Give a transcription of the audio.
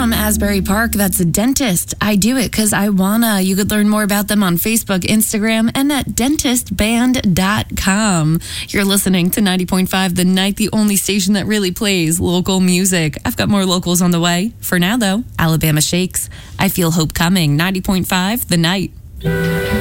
from Asbury Park. That's a dentist. I do it because I wanna. You could learn more about them on Facebook, Instagram, and at dentistband.com. You're listening to 90.5 The Night, the only station that really plays local music. I've got more locals on the way. For now, though, Alabama Shakes. I Feel Hope Coming. 90.5 The Night.